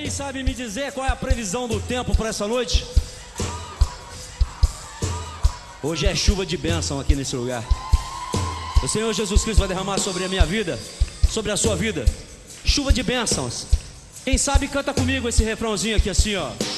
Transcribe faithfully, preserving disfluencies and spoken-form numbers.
Alguém sabe me dizer qual é a previsão do tempo para essa noite? Hoje é chuva de bênção aqui nesse lugar. O Senhor Jesus Cristo vai derramar sobre a minha vida, sobre a sua vida, chuva de bênçãos. Quem sabe canta comigo esse refrãozinho aqui assim, ó.